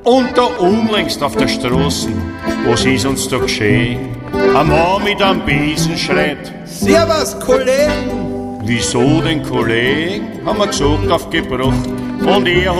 Und da unlängst auf der Straße, was ist uns da geschehen? Ein Mann mit einem Besen schreit: Servus, Kollegen! Wieso den Kollegen? Haben wir gesagt, aufgebracht. Und er